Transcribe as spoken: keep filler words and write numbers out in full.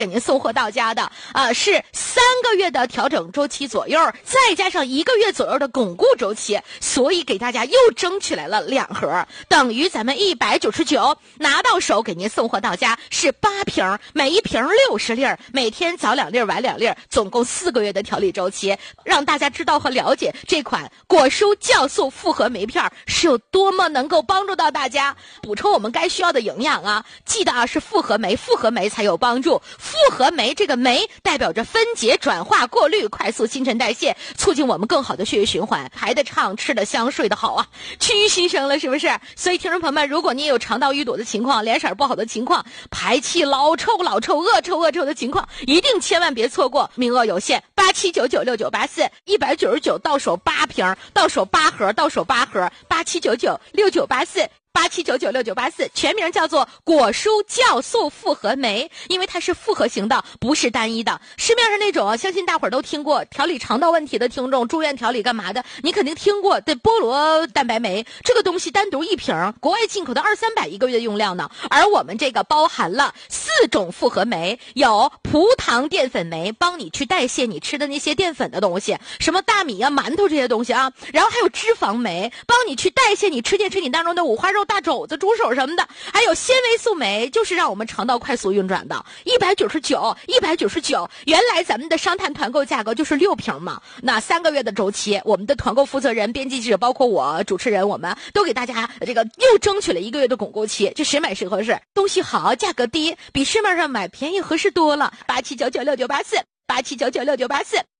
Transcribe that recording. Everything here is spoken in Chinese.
给您送货到家的啊、呃，是三个月的调整周期左右，再加上一个月左右的巩固周期，所以给大家又争取来了两盒，等于咱们一百九十九拿到手，给您送货到家是八瓶，每一瓶六十粒，每天早两粒晚两粒，总共四个月的调理周期，让大家知道和了解这款果蔬酵素复合酶片是有多么能够帮助到大家，补充我们该需要的营养啊！记得啊，是复合酶，复合酶才有帮助。复合酶这个酶代表着分解、转化、过滤、快速新陈代谢，促进我们更好的血液循环，排得畅，吃得香，睡得好啊，趋于新生了，是不是？所以听众朋友们，如果你也有肠道淤堵的情况，脸色不好的情况，排气老臭老臭、恶臭恶臭的情况，一定千万别错过，名额有限，八七九九六九八四，一百九十九到手八瓶，到手八盒，到手八盒，八七九九六九八四。八七九九六九八四，全名叫做果蔬酵素复合酶，因为它是复合型的，不是单一的。市面上那种相信大伙儿都听过调理肠道问题的听众，住院调理干嘛的，你肯定听过的菠萝蛋白酶这个东西，单独一瓶国外进口的二三百一个月的用量呢。而我们这个包含了四种复合酶，有葡糖淀粉酶，帮你去代谢你吃的那些淀粉的东西，什么大米啊、馒头这些东西啊，然后还有脂肪酶，帮你去代谢你吃进身体当中的五花肉、大肘子、猪手什么的，还有纤维素酶，就是让我们肠道快速运转的。一百九十九，一百九十九，原来咱们的商探团购价格就是六瓶嘛。那三个月的周期，我们的团购负责人、编辑记者，包括我主持人，我们都给大家这个又争取了一个月的巩固期，这谁买谁合适，东西好，价格低，比市面上买便宜合适多了。八七九九六九八四，八七九九六九八四。